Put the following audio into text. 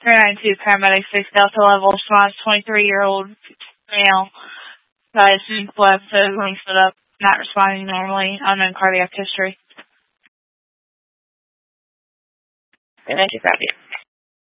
392 paramedic 6 Delta level response, 23-year-old male. Assumed left, when stood up, not responding normally, unknown cardiac history. And thank you, copy.